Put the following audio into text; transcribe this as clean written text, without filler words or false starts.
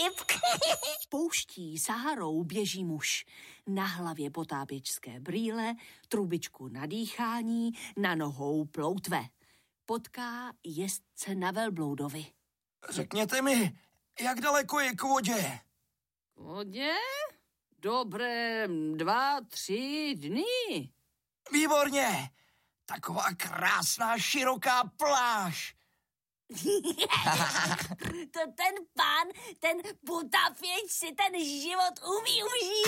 ryb. Pouští Saharou běží muž. Na hlavě potápěčské brýle, trubičku na dýchání, na nohou ploutve. Potká jezdce na velbloudovi. Řekněte mi, jak daleko je k vodě? K vodě? Dobré 2-3 dny. Výborně! Taková krásná, široká pláž. To ten pán, ten potápěč si ten život umí užít.